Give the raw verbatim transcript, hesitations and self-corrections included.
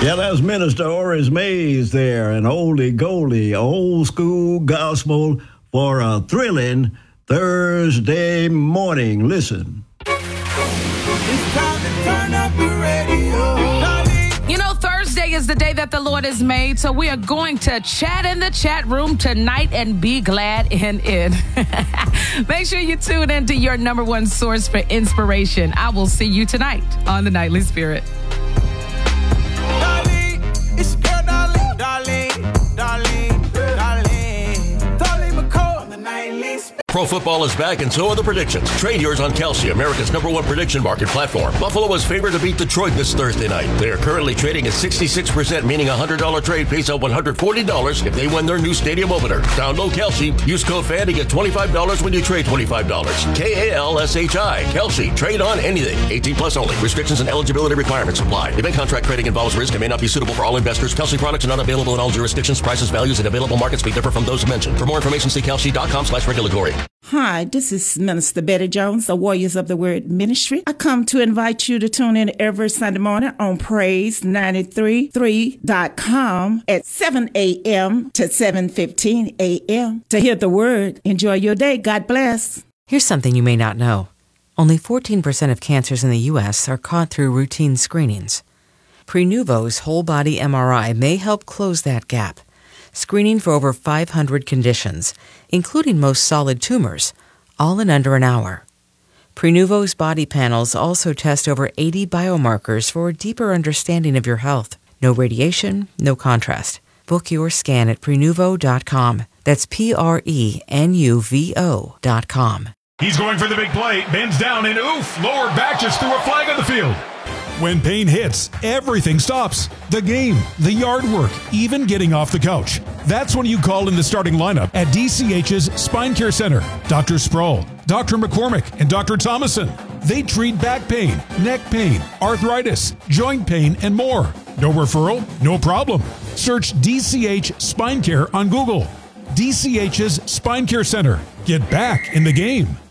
Yeah, that's Minister Oris Mays there, an oldie goldie, old school gospel for a thrilling Thursday morning. Listen. It's time to turn up the radio. You know, Thursday is the day that the Lord has made, so we are going to chat in the chat room tonight and be glad in it. Make sure you tune into your number one source for inspiration. I will see you tonight on The Nightly Spirit. Darling, it's your girl, darling, darling, darling, darling, darling McCall on The Nightly Spirit. Pro football is back, and so are the predictions. Trade yours on Kelsey, America's number one prediction market platform. Buffalo is favored to beat Detroit this Thursday night. They are currently trading at sixty-six percent, meaning a one hundred dollars trade pays out one hundred forty dollars if they win their new stadium opener. Download Kelsey. Use code FAN to get twenty-five dollars when you trade twenty-five dollars. K A L S H I. Kelsey. Trade on anything. eighteen plus only. Restrictions and eligibility requirements apply. Event contract trading involves risk and may not be suitable for all investors. Kelsey products are not available in all jurisdictions. Prices, values, and available markets may differ from those mentioned. For more information, see kelsey.com slash regulatory. Hi, this is Minister Betty Jones, the Warriors of the Word Ministry. I come to invite you to tune in every Sunday morning on praise ninety-three point three dot com at seven a.m. to seven fifteen a.m. to hear the Word. Enjoy your day. God bless. Here's something you may not know. Only fourteen percent of cancers in the U S are caught through routine screenings. Prenuvo's whole body M R I may help close that gap, screening for over five hundred conditions, including most solid tumors, all in under an hour. Prenuvo's body panels also test over eighty biomarkers for a deeper understanding of your health. No radiation, no contrast. Book your scan at prenuvo dot com. That's P R E N U V O dot com. He's going for the big play, bends down, and oof, lower back just threw a flag on the field. When pain hits, everything stops. The game, the yard work, even getting off the couch. That's when you call in the starting lineup at D C H's Spine Care Center. Doctor Sproul, Doctor McCormick, and Doctor Thomason. They treat back pain, neck pain, arthritis, joint pain, and more. No referral? No problem. Search D C H Spine Care on Google. D C H's Spine Care Center. Get back in the game.